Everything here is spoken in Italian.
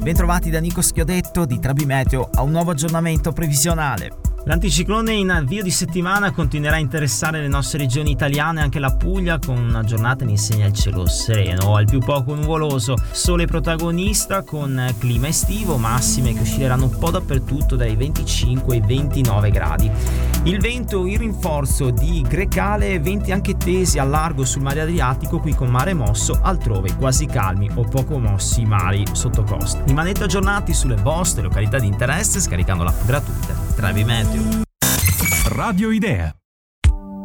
Bentrovati da Nico Schiodetto di Trabimeteo a un nuovo aggiornamento previsionale. L'anticiclone in avvio di settimana continuerà a interessare le nostre regioni italiane, anche la Puglia, con una giornata in insegna al cielo sereno, al più poco nuvoloso, sole protagonista con clima estivo, massime che oscilleranno un po' dappertutto dai 25 ai 29 gradi. Il vento in rinforzo di grecale, venti anche tesi a largo sul mare Adriatico, qui con mare mosso, altrove quasi calmi o poco mossi mari sotto costa. Rimanete aggiornati sulle vostre località di interesse scaricando l'app gratuita Trabimeteo. Radio Idea.